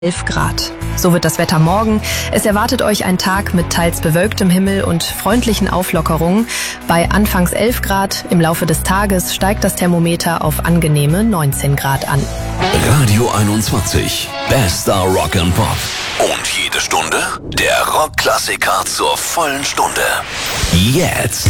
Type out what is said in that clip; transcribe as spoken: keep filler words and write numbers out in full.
elf Grad. So wird das Wetter morgen. Es erwartet euch ein Tag mit teils bewölktem Himmel und freundlichen Auflockerungen. Bei anfangs elf Grad, im Laufe des Tages steigt das Thermometer auf angenehme neunzehn Grad an. Radio einundzwanzig, bester Rock and Pop. Und jede Stunde der Rockklassiker zur vollen Stunde. Jetzt